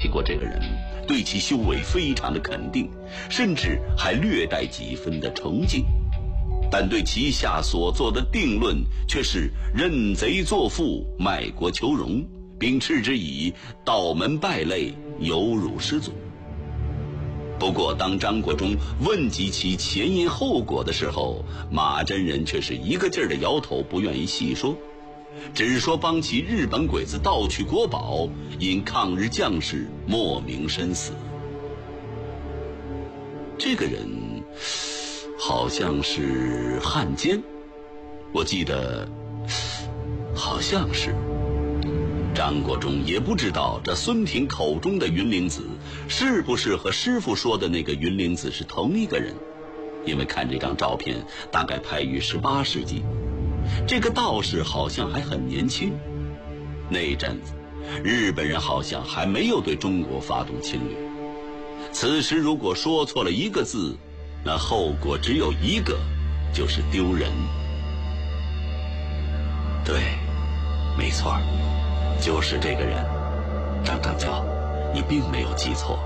提过这个人，对其修为非常的肯定，甚至还略带几分的崇敬，但对旗下所做的定论却是认贼作父，卖国求荣，并斥之以道门败类，有辱师祖。不过当张国忠问及其前因后果的时候，马真人却是一个劲儿的摇头，不愿意细说，只说帮其日本鬼子盗取国宝，因抗日将士莫名身死。这个人好像是汉奸，我记得好像是。张国忠也不知道这孙平口中的云灵子是不是和师傅说的那个云灵子是同一个人，因为看这张照片大概拍于18世纪，这个道士好像还很年轻。那阵子日本人好像还没有对中国发动侵略，此时如果说错了一个字，那后果只有一个，就是丢人。对，没错，就是这个人，张长教，你并没有记错。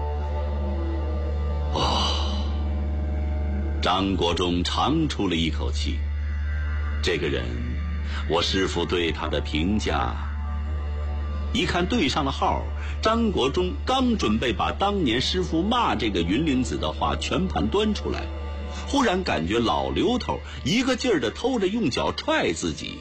张国忠长出了一口气。这个人，我师父对他的评价，一看对上了号，张国忠刚准备把当年师父骂这个云灵子的话全盘端出来，忽然感觉老刘头一个劲儿的偷着用脚踹自己。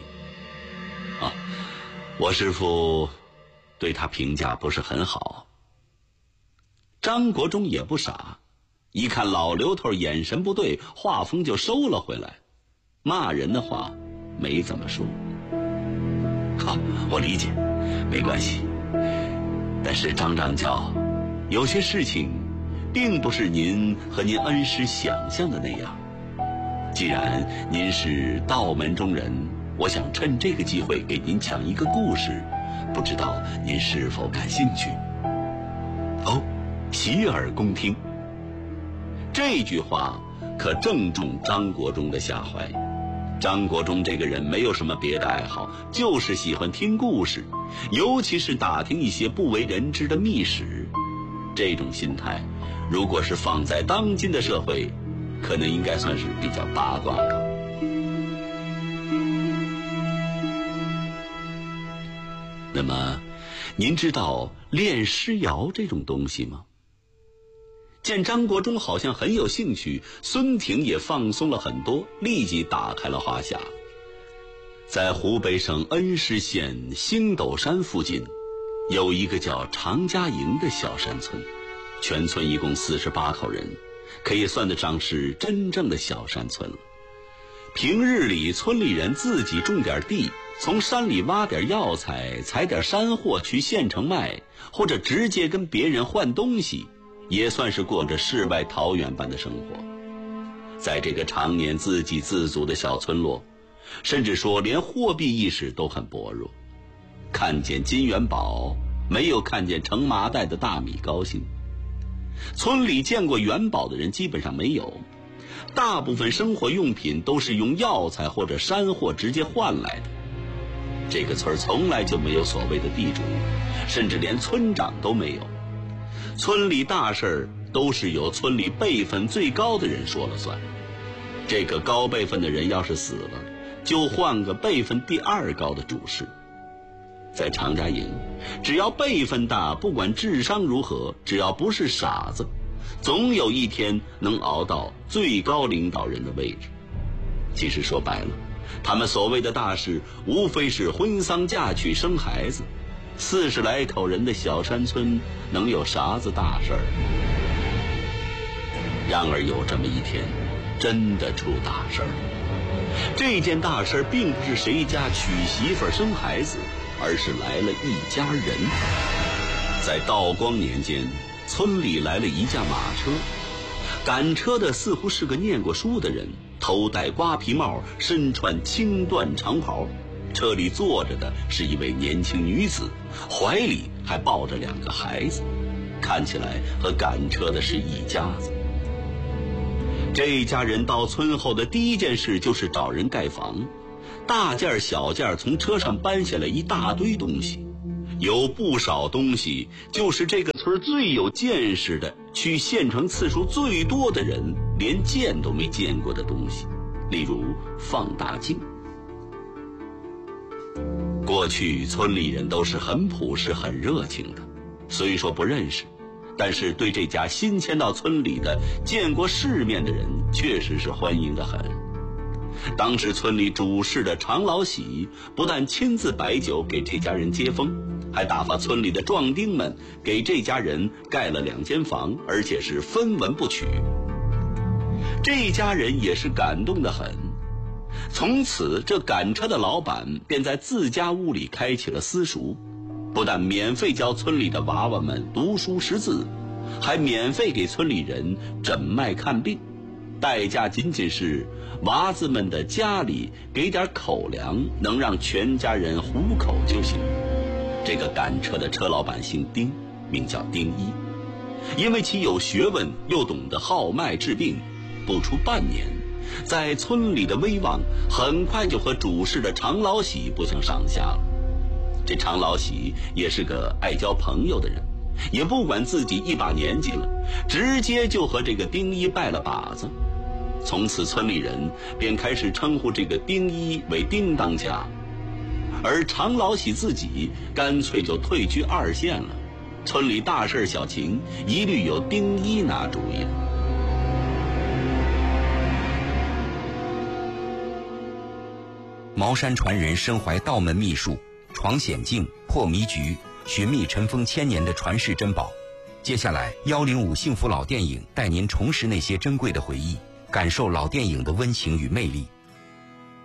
我师父对他评价不是很好。张国忠也不傻，一看老刘头眼神不对，话锋就收了回来，骂人的话没怎么说。好，我理解，没关系。但是张长教，有些事情并不是您和您恩师想象的那样。既然您是道门中人，我想趁这个机会给您讲一个故事，不知道您是否感兴趣？洗耳恭听。这句话可正中张国忠的下怀。张国忠这个人没有什么别的爱好，就是喜欢听故事，尤其是打听一些不为人知的秘史。这种心态如果是放在当今的社会，可能应该算是比较八卦的。那么您知道练尸窑这种东西吗？见张国忠好像很有兴趣，孙挺也放松了很多，立即打开了话匣。在湖北省恩施县星斗山附近，有一个叫常家营的小山村，全村一共48口人，可以算得上是真正的小山村了。平日里村里人自己种点地，从山里挖点药材，采点山货去县城卖，或者直接跟别人换东西，也算是过着世外桃源般的生活。在这个常年自给自足的小村落，甚至说连货币意识都很薄弱，看见金元宝没有看见盛麻袋的大米高兴。村里见过元宝的人基本上没有，大部分生活用品都是用药材或者山货直接换来的。这个村从来就没有所谓的地主，甚至连村长都没有。村里大事都是由村里辈分最高的人说了算，这个高辈分的人要是死了，就换个辈分第2高的主事。在常家营，只要辈分大，不管智商如何，只要不是傻子，总有一天能熬到最高领导人的位置。其实说白了，他们所谓的大事无非是婚丧嫁娶生孩子，40来口人的小山村能有啥子大事儿？然而有这么一天，真的出大事儿。这件大事并不是谁家娶媳妇生孩子，而是来了一家人。在道光年间，村里来了一架马车，赶车的似乎是个念过书的人，头戴瓜皮帽，身穿青缎长袍。车里坐着的是一位年轻女子，怀里还抱着2个孩子，看起来和赶车的是一家子。这家人到村后的第一件事就是找人盖房，大件小件从车上搬下来一大堆东西， 有不少东西就是这个村最有见识的，去县城次数最多的人连见都没见过的东西，例如放大镜。过去村里人都是很朴实很热情的，虽说不认识，但是对这家新迁到村里的见过世面的人确实是欢迎得很。当时村里主事的常老喜不但亲自摆酒给这家人接风，还打发村里的壮丁们给这家人盖了2间房，而且是分文不取。这家人也是感动得很。从此这赶车的老板便在自家屋里开启了私塾，不但免费教村里的娃娃们读书识字，还免费给村里人诊脉看病，代价仅仅是娃子们的家里给点口粮，能让全家人糊口就行。这个赶车的车老板姓丁，名叫丁一，因为其有学问又懂得号脉治病，不出半年，在村里的威望很快就和主事的常老喜不相上下了。这常老喜也是个爱交朋友的人，也不管自己一把年纪了，直接就和这个丁一拜了把子。从此村里人便开始称呼这个丁一为丁当家，而常老喜自己干脆就退居2线了，村里大事小情一律由丁一拿主意了。 茅山传人身怀道门秘术，闯险境、破迷局，寻觅尘封千年的传世珍宝。接下来105幸福老电影带您重拾那些珍贵的回忆，感受老电影的温情与魅力。